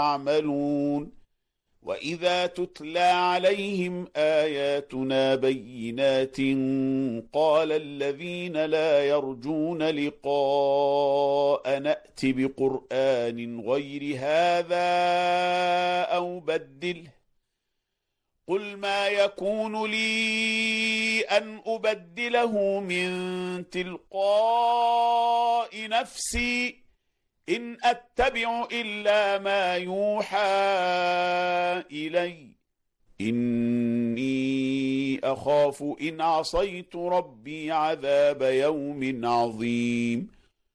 يعملون وإذا تتلى عليهم آياتنا بينات قال الذين لا يرجون لقاء نأت بقرآن غير هذا أو بدله قل ما يكون لي أن أبدله من تلقاء نفسي إن أتبع إلا ما يوحى إلي إني أخاف إن عصيت ربي عذاب يوم عظيم